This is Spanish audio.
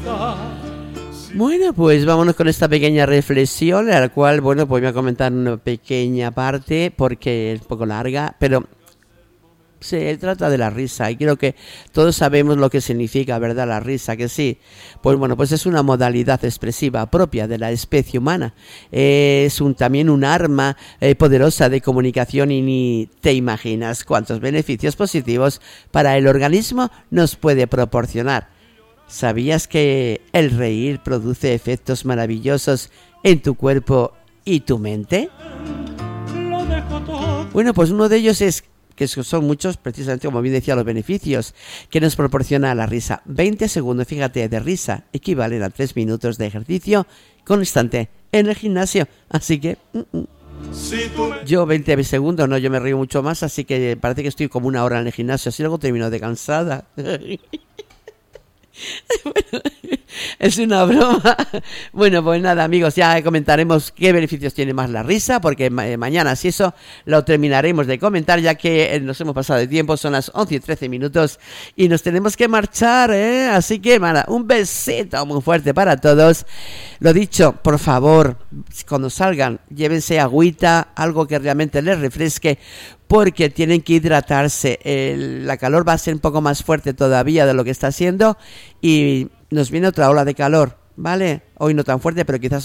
Bueno, pues vámonos con esta pequeña reflexión, en la cual, bueno, pues voy a comentar una pequeña parte porque es un poco larga, pero se trata de la risa y creo que todos sabemos lo que significa, ¿verdad? La risa, que sí. Pues bueno, pues es una modalidad expresiva propia de la especie humana. Es también un arma poderosa de comunicación y ni te imaginas cuántos beneficios positivos para el organismo nos puede proporcionar. ¿Sabías que el reír produce efectos maravillosos en tu cuerpo y tu mente? Bueno, pues uno de ellos es que son muchos, precisamente como bien decía, los beneficios que nos proporciona la risa. 20 segundos, fíjate, de risa equivalen a 3 minutos de ejercicio constante en el gimnasio. Así que yo 20 segundos, no, yo me río mucho más, así que parece que estoy como una hora en el gimnasio, así luego termino de cansada. Bueno, es una broma. Bueno, pues nada, amigos, ya comentaremos qué beneficios tiene más la risa, porque mañana, si eso, lo terminaremos de comentar, ya que nos hemos pasado de tiempo, son las 11 y 13 minutos y nos tenemos que marchar, ¿eh? Así que, nada, un besito muy fuerte para todos. Lo dicho, por favor, cuando salgan, llévense agüita, algo que realmente les refresque, porque tienen que hidratarse. La calor va a ser un poco más fuerte todavía de lo que está siendo y nos viene otra ola de calor, ¿vale? Hoy no tan fuerte, pero quizás